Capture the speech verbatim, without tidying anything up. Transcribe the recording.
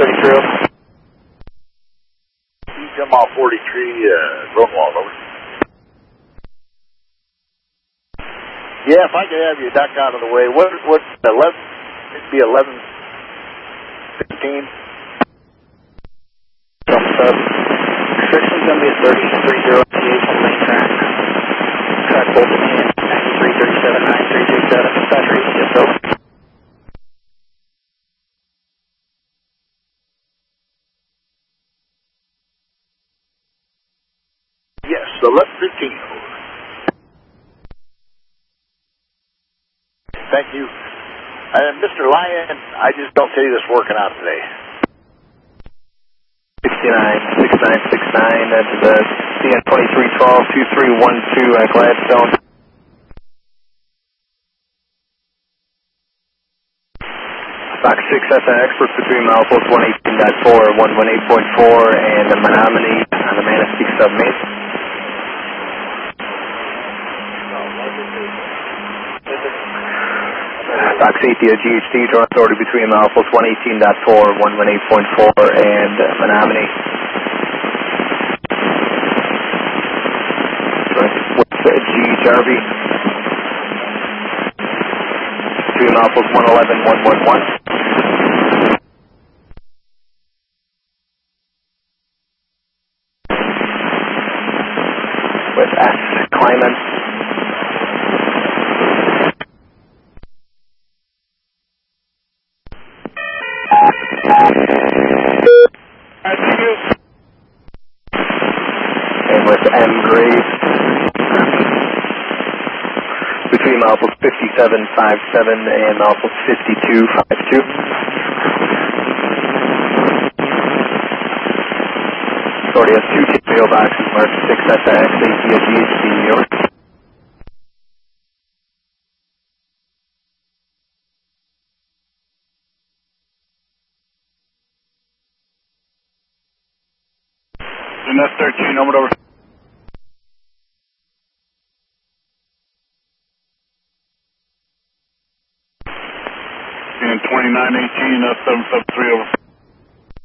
thirty-three over. Come off forty-three, uh, Grunwald, over. Yeah, if I could have you duck out of the way, what, what's eleven, it'd be eleven fifteen. Restriction's going to be a thirty-three zero eight on main track. Track bolted in, ninety-three thirty-seven nine three two seven, battery, yes, over. Yes, eleven fifteen. Thank you. Uh, Mister Lyon, I just don't see this working out today. sixty-nine six nine six nine, that's the C N twenty-three twelve two three one two at Gladstone. Fox six S X was between milepost one eighteen point four and one eighteen point four and the Menominee on the Manistee submain. Fox eight G H D to authority between milepost one eighteen point four, one eighteen point four and uh, Menominee. What's uh, G Jarvie? Between milepost one eleven, one eleven. With S Kleiman. And with M Graves between milepost fifty-seven fifty-seven and milepost fifty-two fifty-two. Already has two T P O boxes marked six S X, eight G H D, over. And that's thirteen, over, over. And twenty-nine eighteen, that's seven seven three, over.